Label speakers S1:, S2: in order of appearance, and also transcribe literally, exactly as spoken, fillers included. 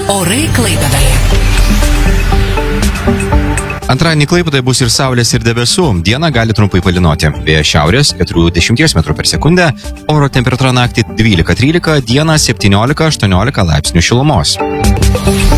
S1: Orai Klaipėdoje.
S2: Antradienį Klaipėdoje bus ir saulės, ir debesų. Dieną gali trumpai palynoti. Vėjas šiaurės keturi dešimties metrų per sekundę. Oro temperatūra naktį dvylika trylika, dieną septyniolika aštuoniolika laipsnių šilumos.